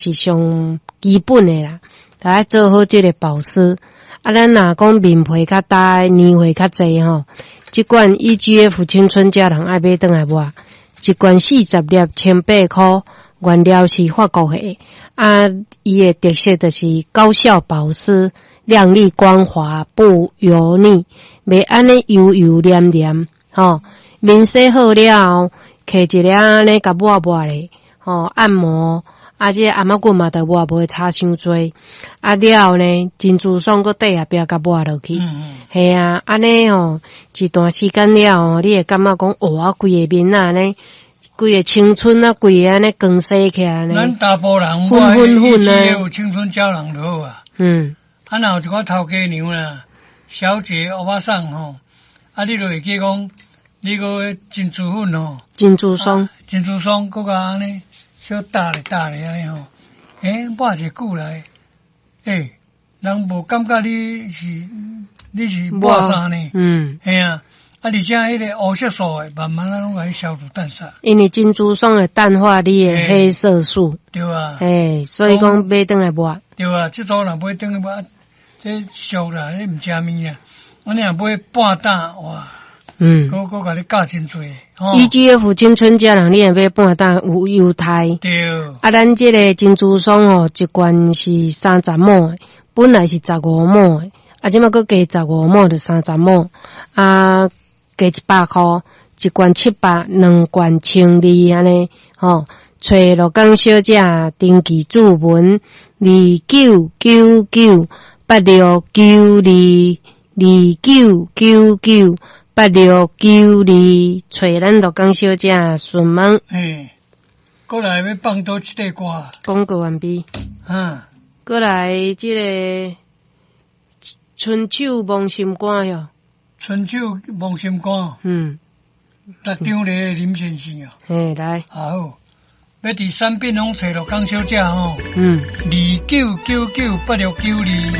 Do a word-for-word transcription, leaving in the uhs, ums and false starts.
是上基本的啦，大家做好这个保湿。啊，咱若讲面皮较大，年岁较济吼，即罐 E G F 青春佳人爱买转来买，一罐四十粒千八块，原料是法国的，啊，伊的特色就是高效保湿、亮丽光滑、不油腻，袂安尼油油黏黏，吼，面洗好了后，摕一个安尼甲抹抹咧，吼，按摩。啊，这阿嬷棍嘛，着抹，袂差伤多。啊了后呢，珍珠霜搁底下壁甲抹落去。嗯嗯。系啊，安尼吼，一段时间了吼，你会感觉讲，哦，啊，规个面啊呢，规个青春啊，规个安尼光洗起来呢。 咱大波人， 粉粉粉啊，有青春胶囊就好啊。 嗯。 啊，若有一个头家娘啦，小姐欧巴桑吼，啊，你就会记讲，你个珍珠粉吼。 珍珠霜。 珍珠霜，搁甲安尼。小打咧打咧安尼吼，诶，抹一久来，诶，人无感觉你是你是抹啥呢？嗯，系啊，啊，而且迄个黑色素诶，慢慢啊拢甲伊消除淡煞。因为珍珠霜会淡化你诶黑色素， 对啊， 诶，所以讲买转来抹。 对啊，即组若买转来抹，这俗啦，你毋食面啊，我你若买半担哇。嗯，我我甲你教真多。 E G F 青春佳人，你也买半担有优待。 对。 啊，咱这个珍珠霜哦，一罐是三十毫，本来是十五毫，啊，即马搁加十五毫就三十毫，啊，加一百块，一罐七百，两罐千二安尼，吼，找罗岗小姐登记注文二九九九八六九二二九九九。八六九二，找咱罗岗小姐询问。 诶，过来要放多一块歌。 广告完毕。 啊， 过来这个春秋梦心歌哟。 春秋梦心歌。嗯。六张咧林先生啊。 嘿，来。 好，要第三遍拢找罗岗小姐吼。嗯。二九九九八六九二。